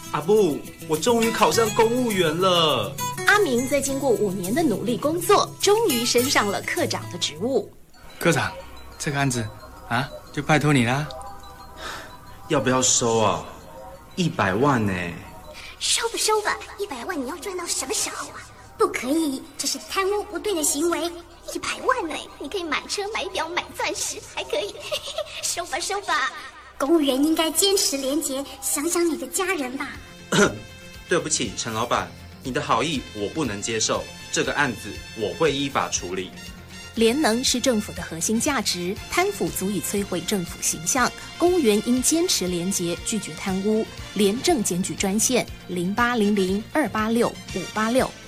阿布，我终于考上公务员了。 阿明在经过5年的努力工作，终于升上了科长的职务。 科长，这个案子啊，就拜托你啦。 要不要收啊？100万呢？ 收吧收吧，100万你要赚到什么时候啊？不可以，这是贪污不对的行为。100万呢，你可以买车、买表、买钻石，还可以。收吧收吧，公务员应该坚持廉洁，想想你的家人吧。 对不起，陈老板，你的好意我不能接受，这个案子我会依法处理。 廉能是政府的核心价值，贪腐足以摧毁政府形象。公务员应坚持廉洁，拒绝贪污。廉政检举专线：0800286586。